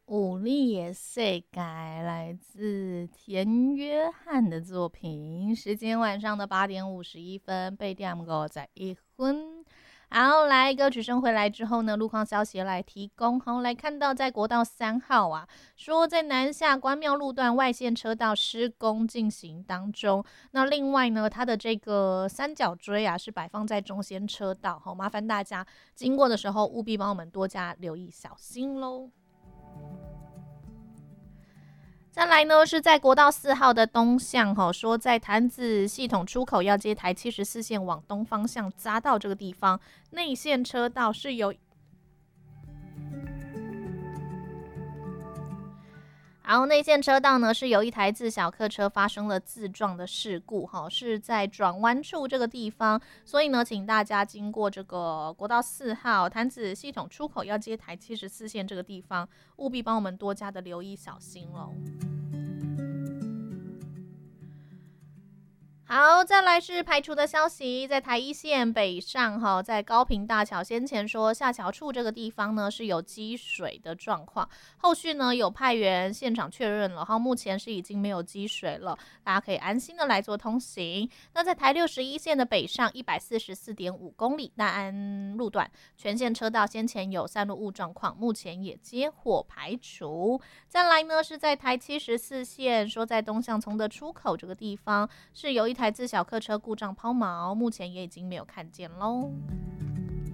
武力也世界来自田约翰的作品，时间晚上的8:51，被点五在1分。好，来歌曲声回来之后呢，路况消息来提供。好，来看到在国道3号啊，说在南下关庙路段外线车道施工进行当中。那另外呢，它的这个三角锥啊是摆放在中间车道，好，麻烦大家经过的时候务必帮我们多加留意，小心喽。再来呢，是在国道4号的东向，说在潭子系统出口要接台74线往东方向匝道这个地方，内线车道是由然后内线车道呢是有一台自小客车发生了自撞的事故，是在转弯处这个地方，所以呢，请大家经过这个国道4号潭子系统出口要接台74线这个地方，务必帮我们多加的留意小心喽。好，再来是排除的消息，在台一线北上在高屏大桥先前说下桥处这个地方呢是有积水的状况，后续呢有派员现场确认了，目前是已经没有积水了，大家可以安心的来做通行。那在台61线的北上144.5公里大安路段，全线车道先前有散落物状况，目前也接获排除。再来呢是在台74线，说在东向从的出口这个地方是有一台自小客车故障抛锚，目前也已经没有看见喽。